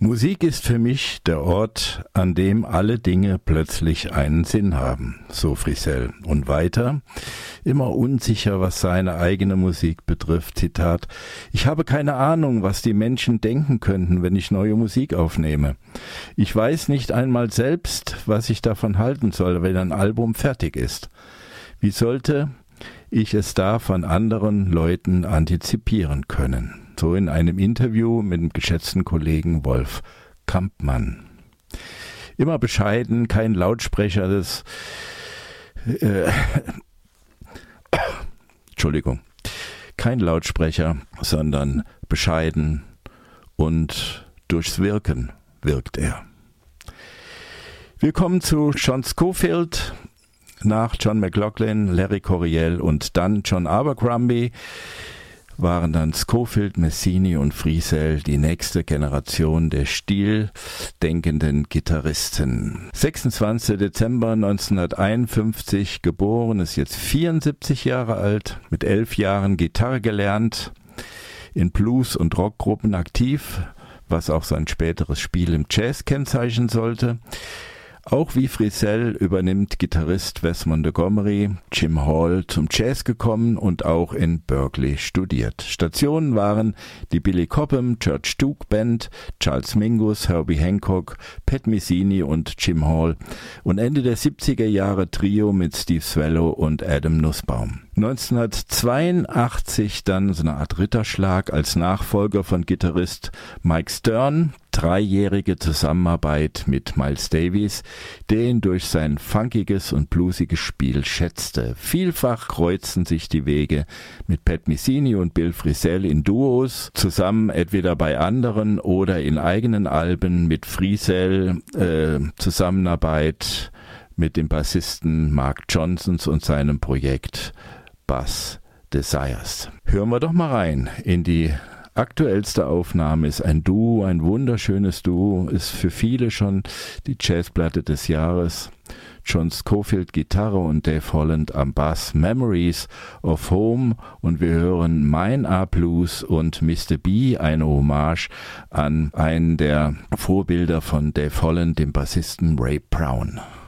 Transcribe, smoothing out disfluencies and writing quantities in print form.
Musik ist für mich der Ort, an dem alle Dinge plötzlich einen Sinn haben, so Frisell. Und weiter, immer unsicher, was seine eigene Musik betrifft, Zitat, ich habe keine Ahnung, was die Menschen denken könnten, wenn ich neue Musik aufnehme. Ich weiß nicht einmal selbst, was ich davon halten soll, wenn ein Album fertig ist. Wie sollte ich es da von anderen Leuten antizipieren können? So in einem Interview mit dem geschätzten Kollegen Wolf Kampmann. Immer bescheiden, kein Lautsprecher, kein Lautsprecher, sondern bescheiden und durchs Wirken wirkt er. Wir kommen zu John Scofield, nach John McLaughlin, Larry Coryell und dann John Abercrombie waren dann Scofield, Messini und Frisell die nächste Generation der stildenkenden Gitarristen. 26. Dezember 1951 geboren, ist jetzt 74 Jahre alt, mit 11 Jahren Gitarre gelernt, in Blues- und Rockgruppen aktiv, was auch sein späteres Spiel im Jazz kennzeichnen sollte. Auch wie Frisell übernimmt Gitarrist Wes Montgomery, Jim Hall zum Jazz gekommen und auch in Berkeley studiert. Stationen waren die Billy Cobham Church Duke Band, Charles Mingus, Herbie Hancock, Pat Messini und Jim Hall und Ende der 70er Jahre Trio mit Steve Swallow und Adam Nussbaum. 1982 dann so eine Art Ritterschlag als Nachfolger von Gitarrist Mike Stern, 3-jährige Zusammenarbeit mit Miles Davis, der ihn durch sein funkiges und bluesiges Spiel schätzte. Vielfach kreuzten sich die Wege mit Pat Messini und Bill Frisell in Duos, zusammen entweder bei anderen oder in eigenen Alben mit Frisell, Zusammenarbeit mit dem Bassisten Mark Johnsons und seinem Projekt Bass Desires. Hören wir doch mal rein in die aktuellste Aufnahme. Ist ein Duo, ein wunderschönes Duo, ist für viele schon die Jazzplatte des Jahres. John Scofield Gitarre und Dave Holland am Bass, Memories of Home, und wir hören Mine Are Blues und Mr. B, eine Hommage an einen der Vorbilder von Dave Holland, dem Bassisten Ray Brown.